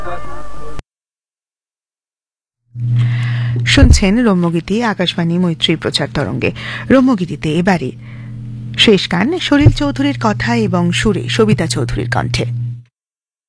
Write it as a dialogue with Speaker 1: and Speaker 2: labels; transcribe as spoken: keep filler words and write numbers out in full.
Speaker 1: শুনছেন রম্যগীতি আকাশবাণী মৈত্রী প্রচার তরঙ্গে। রম্যগীতিতে এবারে শেষ গান সলিল চৌধুরীর কথা এবং সুরে সবিতা চৌধুরীর কণ্ঠে।